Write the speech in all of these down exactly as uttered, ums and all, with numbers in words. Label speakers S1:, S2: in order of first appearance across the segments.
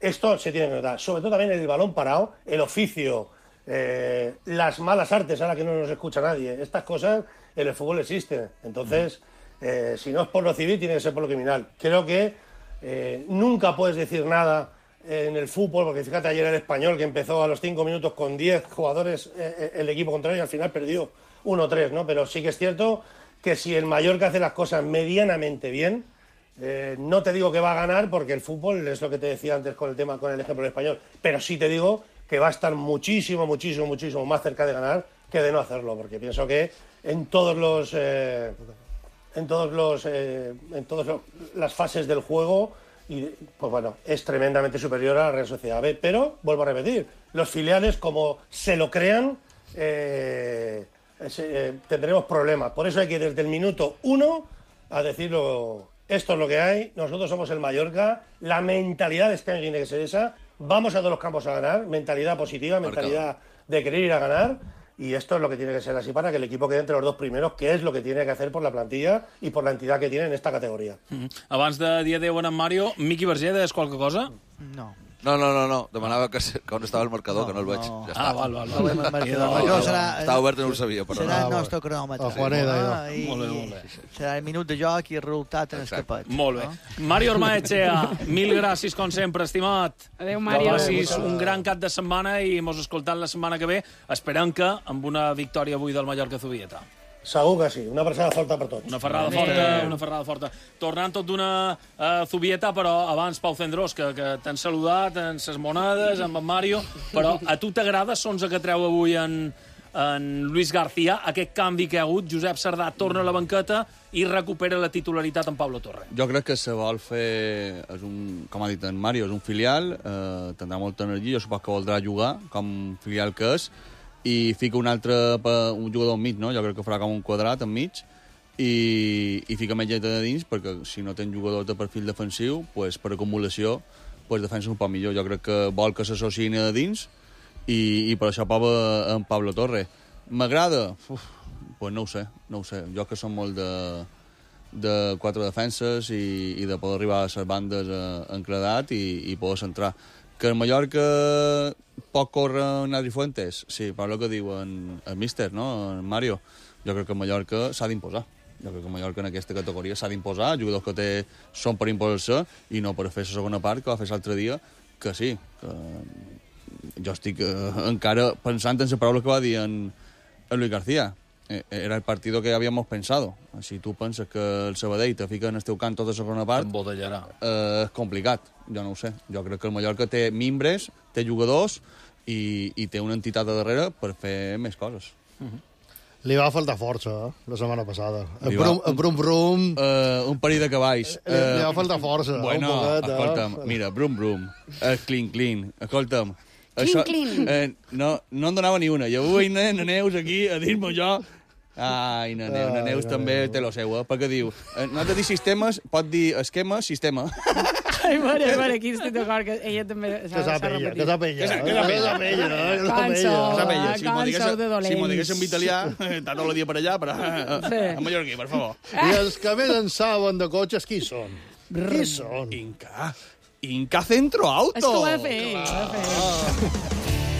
S1: esto se tiene que notar. Sobre todo también el balón parado, el oficio, eh, las malas artes, ahora que no nos escucha nadie. Estas cosas en el fútbol existen. Entonces, eh, si no es por lo civil, tiene que ser por lo criminal. Creo que eh, nunca puedes decir nada en el fútbol, porque fíjate ayer el Español, que empezó a los cinco minutos con diez jugadores, eh, el equipo contrario, y al final perdió uno tres, ¿no? Pero sí que es cierto que si el Mallorca hace las cosas medianamente bien, eh, no te digo que va a ganar, porque el fútbol es lo que te decía antes con el tema, con el ejemplo del Español, pero sí te digo que va a estar muchísimo, muchísimo, muchísimo más cerca de ganar que de no hacerlo, porque pienso que en todos los eh, en todos los eh, en todas las fases del juego, y pues bueno, es tremendamente superior a la Real Sociedad B, pero vuelvo a repetir, los filiales, como se lo crean, eh, eh, tendremos problemas. Por eso hay que ir desde el minuto uno a decirlo, esto es lo que hay, nosotros somos el Mallorca, la mentalidad de este año tiene que ser esa, vamos a todos los campos a ganar, mentalidad positiva, mentalidad de querer ir a ganar, y esto es lo que tiene que ser así para que el equipo quede entre los dos primeros, que es lo que tiene que hacer por la plantilla y por la entidad que tiene en esta categoría.
S2: Mm-hmm. Abans de dir adéu a en Mario, Miqui Verger, deies qualque cosa?
S3: No.
S4: No, no, no, no. Demanava que, que on estava el marcador, no, que no el veig.
S3: No.
S4: Ja
S2: ah,
S4: està.
S2: val, val.
S3: No,
S2: val.
S3: no, no,
S4: no, no, serà, estava obert i no ho sabia. Però
S3: serà
S4: no.
S3: el nostre cronòmetre.
S5: El Juaneda,
S3: ah, i,
S2: molt bé, molt bé.
S3: Serà el minut de joc i el resultat en escapat.
S2: Molt bé. No? Mario Ormaechea, mil gràcies, com sempre, estimat.
S6: Adéu, Mario.
S2: Gràcies, un gran cap de setmana i mos escoltant la setmana que ve, esperant que amb una victòria avui del Mallorca Zubieta.
S1: Segur que sí, una abraçada forta per tots.
S2: Una ferrada forta, una ferrada forta. Tornant tot d'una uh, Zubieta, però abans Pau Cendrós, que, que t'han saludat en ses monedes, amb en Mario, però a tu t'agrada sonsa que treu avui en, en Luis García, aquest canvi que ha hagut, Josep Sardà torna a la banqueta i recupera la titularitat en Pablo Torre.
S4: Jo crec que se vol fer, és un, com ha dit en Mario, és un filial, eh, tindrà molta energia, jo supos que voldrà jugar com filial que és, i fica un altre un jugador enmig, no? Jo crec que farà com un quadrat enmig i, i fica més gent de dins, perquè si no tens jugadors de perfil defensiu, pues, per acumulació pues, defensa un poc millor. Jo crec que vol que s'associïn a dins i, i per això pova en Pablo Torre. M'agrada? Uf, pues no ho sé, no ho sé. Jo que som molt de, de quatre defenses i, i de poder arribar a les bandes eh, encredat i, i poder centrar. Que el Mallorca pot córrer en Adri Fuentes? Sí, però el que diu en, el míster, no? En Mario. Jo crec que el Mallorca s'ha d'imposar. Jo crec que el Mallorca en aquesta categoria s'ha d'imposar. Jugadors que té són per imposar-se i no per fer la segona part que va fer l'altre dia, que sí. Que jo estic eh, encara pensant en la paraula que va dir en, en Luis García. Era el partido que habíamos pensado. Si tu penses que el Sabadell te fica en el teu camp tota la segona part, eh, és complicat. Jo no ho sé. Jo crec que el Mallorca té mimbres, té jugadors i, i té una entitat a darrere per fer més coses.
S5: Uh-huh. Li va faltar força, eh, la setmana passada. El
S4: va...
S5: brum, el brum, brum...
S4: Uh, un parell de cavalls.
S5: Uh, li, li va faltar força.
S4: Bueno,
S5: un poquet,
S4: escolta'm,
S5: eh?
S4: mira, brum, brum, uh, clean, clean. Escolta'm,
S6: Clean,
S4: això,
S6: clean.
S4: Eh, no, no en donava ni una. I avui nen, Neus aquí a dir-me jo... Ai, na Neus, na Neus també té lo seu, eh? Perquè diu, eh, no has de dir sistemes, pot dir esquema, sistema.
S6: Ai, mare, mare, aquí estic d'acord, que ella també s'ha repetit.
S5: Que sap ella, que sap ella. Que sap ella, no? Que sap
S6: Canso,
S5: ella.
S4: Si m'ho digués,
S6: de dolents.
S4: si m'ho digués en italià, està tot el dia per allà, però
S6: Sí.
S4: en mallorquí, per favor.
S5: I els que més en saben de cotxes, qui són? Qui són?
S4: Inca. Inca Centro Auto.
S6: És que ho ha de fer, ho ha de fer.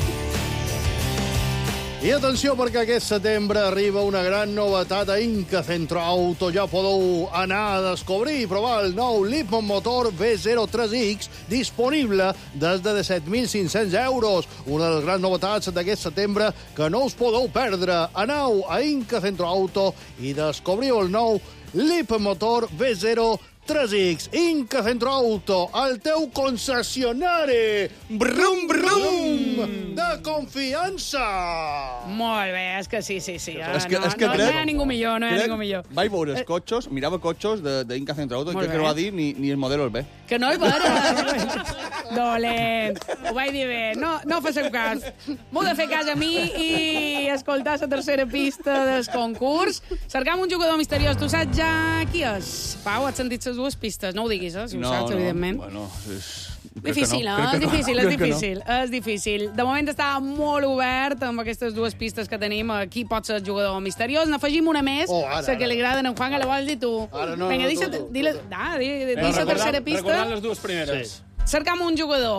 S5: I atenció, perquè aquest setembre arriba una gran novetat a Inca Centro Auto. Ja podeu anar a descobrir i provar el nou Lipman Motor V zero tres X, disponible des de disset mil cinc-cents euros. Una de les grans novetats d'aquest setembre que no us podeu perdre. Aneu a Inca Centro Auto i descobriu el nou Lipman Motor V zero tres X. Inca Centro Auto, el teu concessionari. Brum, brum, de confiança.
S6: Molt bé, és que sí, sí, sí.
S4: És que,
S6: no,
S4: és que
S6: no,
S4: crec,
S6: no hi ha ningú millor, no hi ha ningú millor.
S4: Vaig veure els cotxos, mirava cotxos d'Inca Centro Auto i
S6: Molt
S4: crec que
S6: bé.
S4: no va dir ni, ni el modelo el B.
S6: Que no hi veure. Dolent. Ho vaig dir bé. No, no faceu cas. M'ho de fer cas a mi i escoltar la tercera pista del concurs. Cercam un jugador misteriós. Tu saps ja qui és? Pau, has sentit les dues pistes? No ho diguis, eh, si ho
S4: no,
S6: saps,
S4: no.
S6: evidentment.
S4: Bueno, és...
S6: Difícil,
S4: no.
S6: no? És difícil, és difícil,
S4: no.
S6: és difícil. De moment està molt obert amb aquestes dues pistes que tenim. Qui pot ser el jugador misteriós? N'afegim una més,
S5: Oh, ara,
S6: la que
S5: ara.
S6: li agrada a en Juan, la vols dir tu?
S5: Ara no,
S6: Vinga,
S5: no,
S6: deixa,
S5: tu, tu,
S6: di la,
S5: tu.
S6: ah, di, di,
S2: Vinga,
S6: la tercera pista.
S2: Recordant les dues primeres.
S5: Sí.
S6: Cercam un jugador